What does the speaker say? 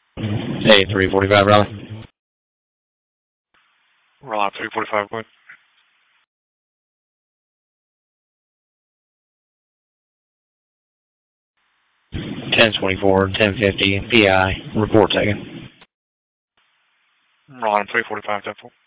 Hey, 345 Raleigh. Raleigh 345, go ahead. Ten 1050 PI. Report taken. Raleigh 345, 10-4.